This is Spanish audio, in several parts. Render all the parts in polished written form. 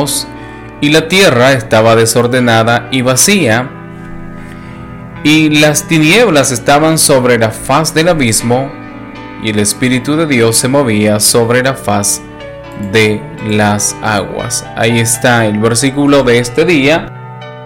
Dios, y la tierra estaba desordenada y vacía, y las tinieblas estaban sobre la faz del abismo, y el Espíritu de Dios se movía sobre la faz de las aguas. Ahí está el versículo de este día.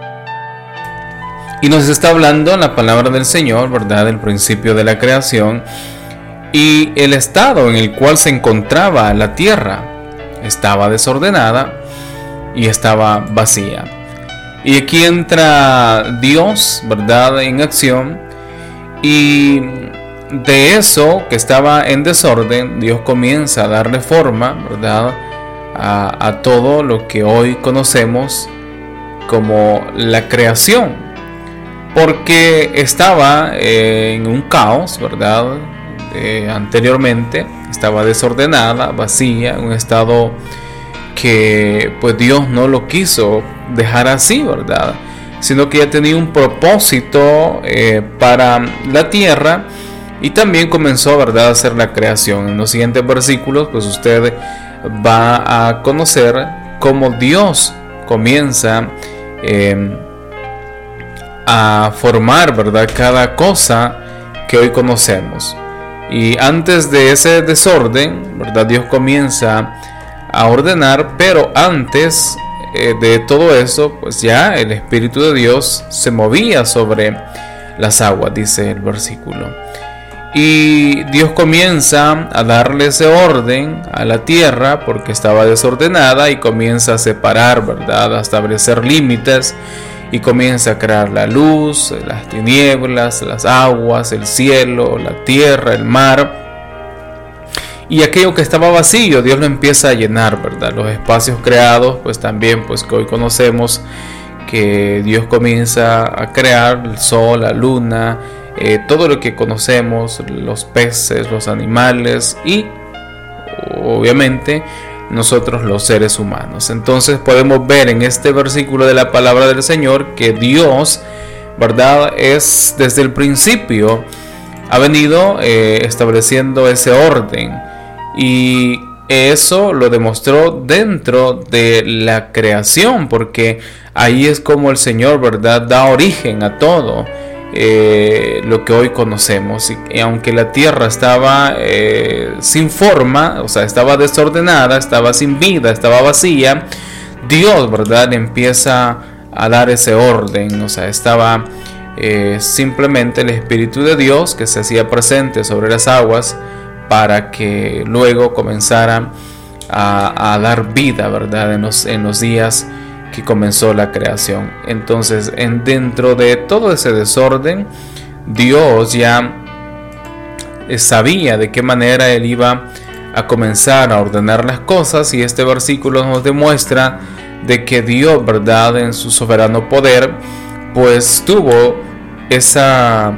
Y nos está hablando la palabra del Señor, ¿verdad? El principio de la creación y el estado en el cual se encontraba la tierra. Estaba desordenada y estaba vacía. Y aquí entra Dios, ¿verdad?, en acción, y de eso que estaba en desorden, Dios comienza a darle forma, ¿verdad?, a todo lo que hoy conocemos como la creación, porque estaba en un caos, ¿verdad? Anteriormente estaba desordenada, vacía, un estado que pues Dios no lo quiso dejar así, ¿verdad?, sino que ya tenía un propósito para la tierra, y también comenzó, ¿verdad?, a hacer la creación. En los siguientes versículos pues usted va a conocer cómo Dios comienza a formar, ¿verdad?, cada cosa que hoy conocemos. Y antes de ese desorden, ¿verdad?, Dios comienza a ordenar, pero antes de todo eso, pues ya el Espíritu de Dios se movía sobre las aguas, dice el versículo. Y Dios comienza a darle ese orden a la tierra porque estaba desordenada, y comienza a separar, ¿verdad?, a establecer límites, y comienza a crear la luz, las tinieblas, las aguas, el cielo, la tierra, el mar. Y aquello que estaba vacío, Dios lo empieza a llenar, ¿verdad? Los espacios creados, pues también, pues que hoy conocemos que Dios comienza a crear el sol, la luna, todo lo que conocemos, los peces, los animales y obviamente nosotros los seres humanos. Entonces podemos ver en este versículo de la palabra del Señor que Dios, ¿verdad?, es desde el principio ha venido estableciendo ese orden, y eso lo demostró dentro de la creación, porque ahí es como el Señor, ¿verdad?, da origen a todo lo que hoy conocemos. Y aunque la tierra estaba sin forma, o sea, estaba desordenada, estaba sin vida, estaba vacía, Dios, ¿verdad?, empieza a dar ese orden. O sea, estaba simplemente el Espíritu de Dios que se hacía presente sobre las aguas para que luego comenzara a dar vida, ¿verdad?, en los días que comenzó la creación. Entonces, dentro de todo ese desorden, Dios ya sabía de qué manera Él iba a comenzar a ordenar las cosas, y este versículo nos demuestra de que Dios, ¿verdad?, en su soberano poder, pues tuvo esa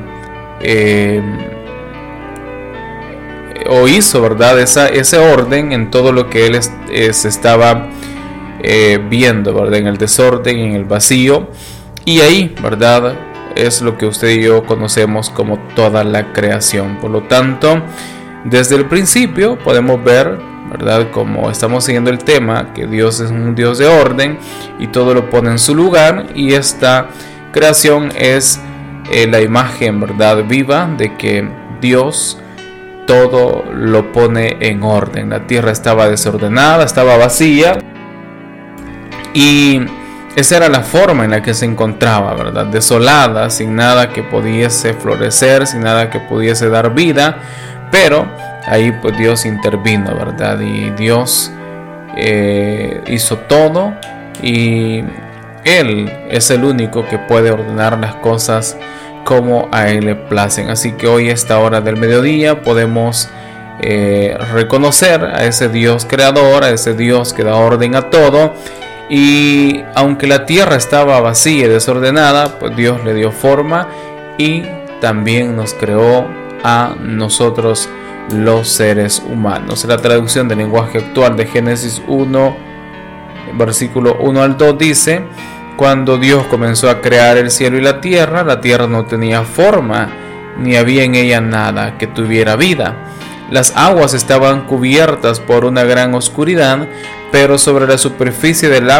o hizo, ¿verdad?, ese orden en todo lo que Él se estaba viendo, ¿verdad?, en el desorden, en el vacío. Y ahí, ¿verdad?, es lo que usted y yo conocemos como toda la creación. Por lo tanto, desde el principio podemos ver, ¿verdad?, como estamos siguiendo el tema, que Dios es un Dios de orden y todo lo pone en su lugar, y esta creación es la imagen, ¿verdad?, viva de que Dios todo lo pone en orden. La tierra estaba desordenada, estaba vacía, y esa era la forma en la que se encontraba, ¿verdad?, desolada, sin nada que pudiese florecer, sin nada que pudiese dar vida. Pero ahí pues Dios intervino, ¿verdad?, y Dios hizo todo, y Él es el único que puede ordenar las cosas como a Él le placen. Así que hoy a esta hora del mediodía podemos reconocer a ese Dios creador, a ese Dios que da orden a todo. Y aunque la tierra estaba vacía y desordenada, pues Dios le dio forma y también nos creó a nosotros los seres humanos. La traducción del lenguaje actual de Génesis 1, versículo 1 al 2 dice: cuando Dios comenzó a crear el cielo y la tierra no tenía forma, ni había en ella nada que tuviera vida. Las aguas estaban cubiertas por una gran oscuridad, pero sobre la superficie del agua